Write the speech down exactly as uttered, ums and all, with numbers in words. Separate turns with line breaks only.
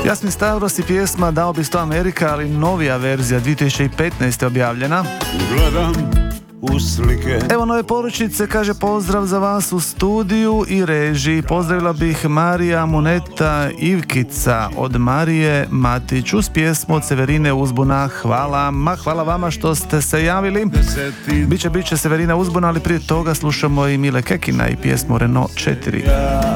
Jasmin Stavros i pjesma Dao bi sto Amerika, ali novija verzija dvije tisuće petnaeste objavljena.
Gledam u slike.
Evo nove poručnice, kaže pozdrav za vas u studiju i režiji. Pozdravila bih Marija Moneta Ivkica od Marije Matić uz pjesmu od Severine Uzbuna. Hvala, ma hvala vama što ste se javili. Biće, biće Severina Uzbuna, ali prije toga slušamo i Mile Kekina i pjesmu Renault četiri.